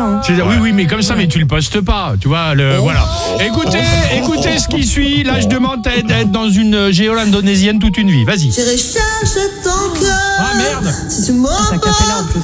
Hein. Oui, mais comme ça, mais tu le postes pas, tu vois, voilà. Écoutez ce qui suit, là je demande à être dans une géole indonésienne toute une vie, vas-y. J'irai chercher ton cœur. Ah merde. Si tu m'en C'est un capella en plus.